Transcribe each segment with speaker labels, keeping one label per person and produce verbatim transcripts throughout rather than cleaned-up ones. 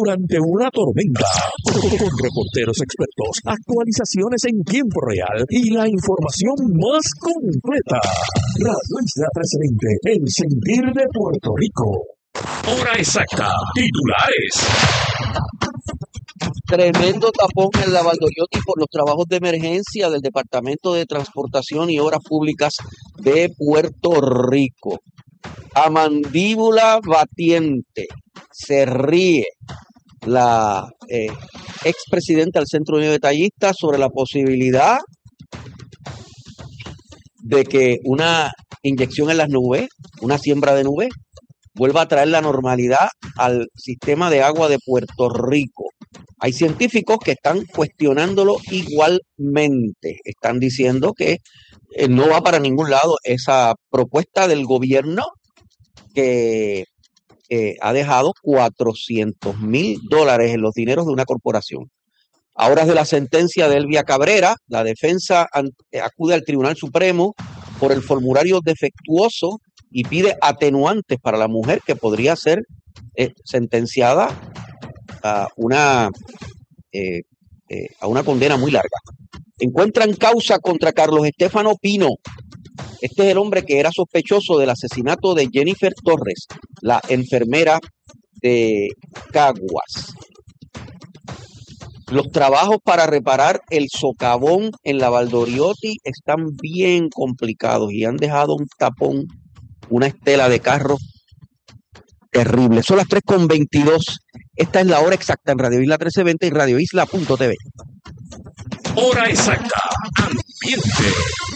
Speaker 1: durante una tormenta. Con reporteros expertos, actualizaciones en tiempo real y la información más completa. Radio Isla trescientos veinte, el sentir de Puerto Rico. Hora exacta. Titulares.
Speaker 2: Tremendo tapón en la Valdoriotti por los trabajos de emergencia del Departamento de Transportación y Obras Públicas de Puerto Rico. A mandíbula batiente se ríe la eh, expresidenta del Centro Unido de Detallistas sobre la posibilidad de que una inyección en las nubes, una siembra de nubes, vuelva a traer la normalidad al sistema de agua de Puerto Rico. Hay científicos que están cuestionándolo igualmente. Están diciendo que eh, no va para ningún lado esa propuesta del gobierno que eh, ha dejado cuatrocientos mil dólares en los dineros de una corporación. A horas de la sentencia de Elvia Cabrera, la defensa ante, acude al Tribunal Supremo por el formulario defectuoso y pide atenuantes para la mujer que podría ser eh, sentenciada a una, eh, eh, a una condena muy larga. Encuentran causa contra Carlos Estefano Pino. Este es el hombre que era sospechoso del asesinato de Jennifer Torres, la enfermera de Caguas. Los trabajos para reparar el socavón en la Valdoriotti están bien complicados y han dejado un tapón, una estela de carros terrible. Son las tres con veintidós. Esta es la hora exacta en Radio Isla trece veinte y radio isla punto t v.
Speaker 1: Hora exacta. Ambiente.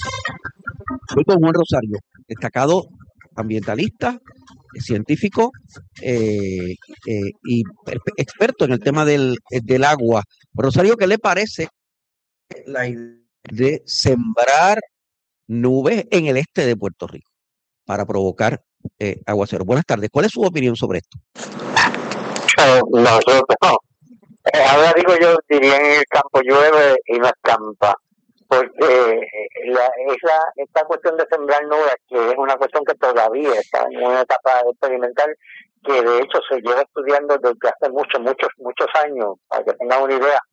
Speaker 2: Soy con Juan Rosario, destacado ambientalista, científico eh, eh, y experto en el tema del, del agua. Rosario, ¿qué le parece la idea de sembrar nubes en el este de Puerto Rico para provocar eh, aguacero? Buenas tardes. ¿Cuál es su opinión sobre esto?
Speaker 3: Eh, nosotros, no. Eh, ahora digo yo, diría en el campo llueve y no escampa, porque la, esa, esta cuestión de sembrar nubes, que es una cuestión que todavía está en una etapa experimental, que de hecho se lleva estudiando desde hace muchos, muchos, muchos años, para que tengan una idea.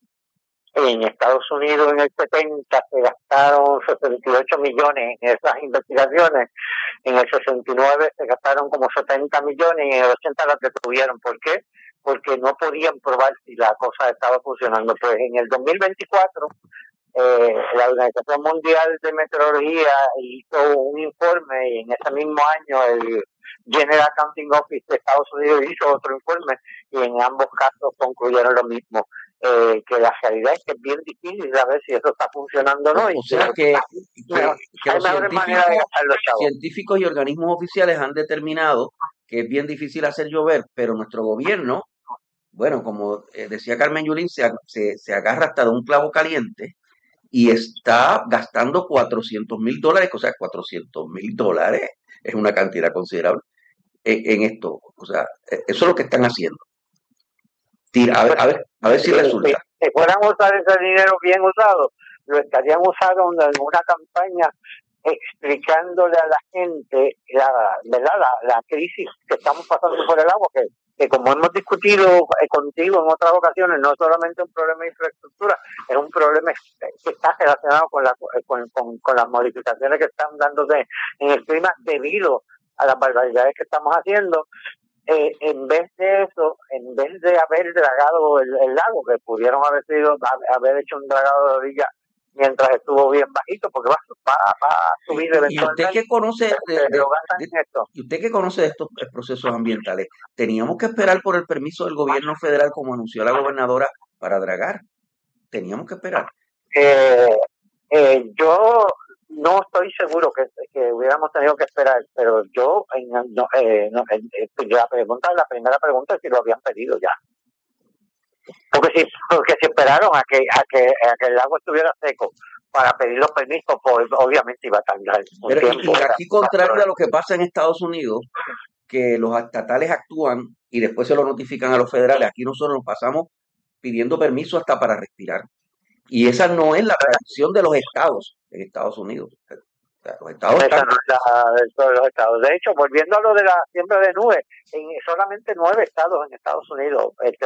Speaker 3: En Estados Unidos en el setenta se gastaron sesenta y ocho millones en esas investigaciones, en el sesenta y nueve se gastaron como setenta millones y en el ochenta las detuvieron. ¿Por qué? Porque no podían probar si la cosa estaba funcionando. Pues en el dos mil veinticuatro eh, la Organización Mundial de Meteorología hizo un informe y en ese mismo año el General Accounting Office de Estados Unidos hizo otro informe y en ambos casos concluyeron lo mismo. Eh, que la realidad es que es bien difícil saber si eso está funcionando o no.
Speaker 2: O
Speaker 3: y
Speaker 2: sea que, que, que los científicos,
Speaker 3: de
Speaker 2: científicos y organismos oficiales han determinado que es bien difícil hacer llover, pero nuestro gobierno, bueno, como eh, decía Carmen Yulín, se, se, se agarra hasta de un clavo caliente y está gastando cuatrocientos mil dólares, o sea, cuatrocientos mil dólares es una cantidad considerable en, en esto. O sea, eso es lo que están haciendo. Tira, a ver, a ver, a ver si resulta.
Speaker 3: Si, si fueran a usar ese dinero bien usado, lo estarían usando en una campaña explicándole a la gente la verdad la, la crisis que estamos pasando por el agua, que, que como hemos discutido eh, contigo en otras ocasiones, no es solamente un problema de infraestructura, es un problema que está relacionado con, la, con, con, con las modificaciones que están dándose en el clima debido a las barbaridades que estamos haciendo. Eh, en vez de eso, en vez de haber dragado el, el lago, que pudieron haber sido haber hecho un dragado de orilla mientras estuvo bien bajito, porque va, va, va a subir eventualmente.
Speaker 2: Y usted que conoce de, de, de,
Speaker 3: de esto.
Speaker 2: Y usted que conoce de estos procesos ambientales, teníamos que esperar por el permiso del gobierno federal, como anunció la gobernadora, para dragar. Teníamos que esperar.
Speaker 3: Eh, eh, yo no estoy seguro que, que hubiéramos tenido que esperar, pero yo, no, eh, no, eh, la pregunta, la primera pregunta es si lo habían pedido ya. Porque si, porque si esperaron a que, a que, a que el agua estuviera seco para pedir los permisos, pues obviamente iba a tardar un
Speaker 2: pero,
Speaker 3: tiempo.
Speaker 2: Y aquí, contrario a lo que pasa en Estados Unidos, que los estatales actúan y después se lo notifican a los federales, aquí nosotros nos pasamos pidiendo permiso hasta para respirar. Y esa no es la tradición de los estados en Estados Unidos. Los estados
Speaker 3: Esa
Speaker 2: están...
Speaker 3: no es la de todos los estados. De hecho, volviendo a lo de la siembra de nubes, en solamente nueve estados en Estados Unidos, este,